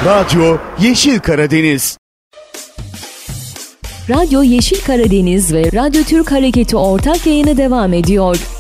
Radyo Yeşil Karadeniz. Radyo Yeşil Karadeniz ve Radyo Türk Hareketi ortak yayını devam ediyor.